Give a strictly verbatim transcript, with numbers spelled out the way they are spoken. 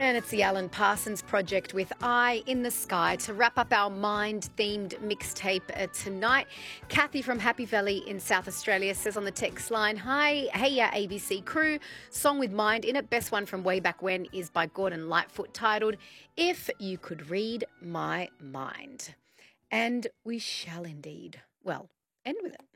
And it's the Alan Parsons Project with Eye in the Sky to wrap up our mind-themed mixtape uh, tonight. Kathy from Happy Valley in South Australia says on the text line, hi, hey ya A B C crew, song with mind in it, best one from way back when is by Gordon Lightfoot titled, If You Could Read My Mind. And we shall indeed, well, end with it.